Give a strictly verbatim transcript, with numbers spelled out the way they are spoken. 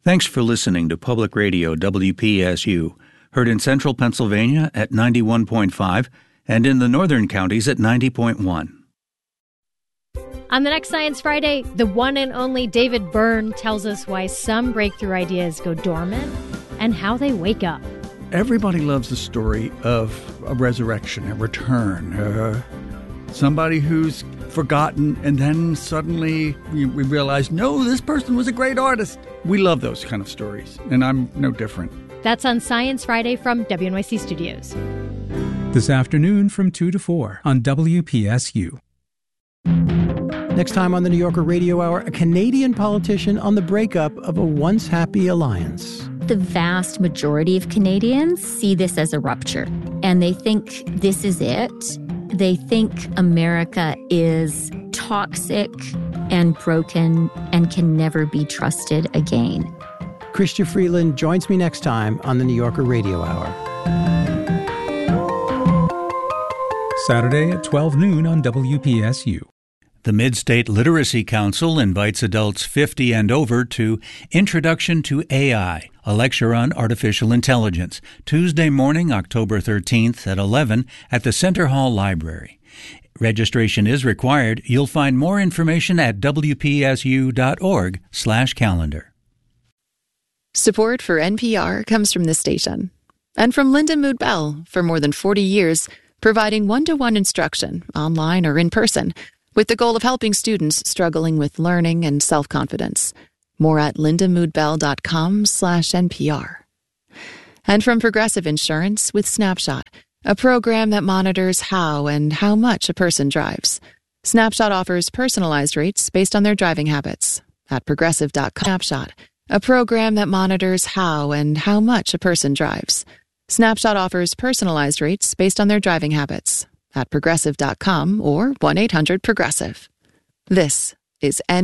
Thanks for listening to Public Radio W P S U, heard in central Pennsylvania at ninety-one point five and in the northern counties at ninety point one. On the next Science Friday, the one and only David Byrne tells us why some breakthrough ideas go dormant and how they wake up. Everybody loves the story of a resurrection, a return, uh, somebody who's forgotten, and then suddenly we, we realize, no, this person was a great artist. We love those kind of stories, and I'm no different. That's on Science Friday from W N Y C Studios. This afternoon from two to four on W P S U. Next time on the New Yorker Radio Hour, a Canadian politician on the breakup of a once happy alliance. The vast majority of Canadians see this as a rupture, and they think this is it. They think America is toxic and broken and can never be trusted again. Chrystia Freeland joins me next time on the New Yorker Radio Hour. Saturday at twelve noon on W P S U. The Mid-State Literacy Council invites adults fifty and over to Introduction to A I, a lecture on artificial intelligence, Tuesday morning, October thirteenth at eleven at the Center Hall Library. Registration is required. You'll find more information at W P S U dot org slash calendar. Support for N P R comes from this station and from Linda Mood Bell for more than forty years, providing one-to-one instruction, online or in person, with the goal of helping students struggling with learning and self-confidence. More at lindamoodbell.com slash NPR. And from Progressive Insurance with Snapshot, a program that monitors how and how much a person drives. Snapshot offers personalized rates based on their driving habits. At progressive dot com. Snapshot, a program that monitors how and how much a person drives. Snapshot offers personalized rates based on their driving habits. At progressive dot com or one eight hundred progressive. This is N